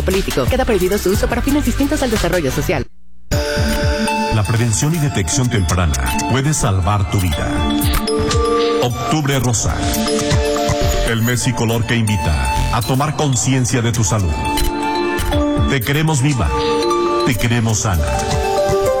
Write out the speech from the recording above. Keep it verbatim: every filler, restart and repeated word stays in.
político. Queda prohibido su uso para fines distintos al desarrollo social. La prevención y detección temprana puede salvar tu vida. Octubre Rosa. El mes y color que invita a tomar conciencia de tu salud. Te queremos viva. Te queremos sana.